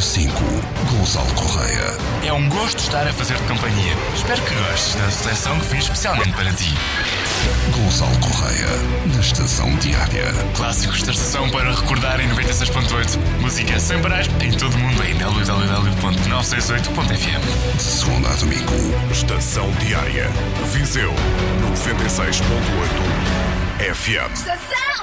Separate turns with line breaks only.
5, Gonçalo Correia.
É um gosto estar a fazer-te companhia. Espero que gostes da seleção que fiz especialmente para ti.
Gonçalo Correia, na Estação Diária.
Clássicos da estação para recordar em 96.8. Música sem parar em todo o mundo em www.968.fm.
De segunda a domingo.
Estação Diária. Viseu 96.8 FM.
Estação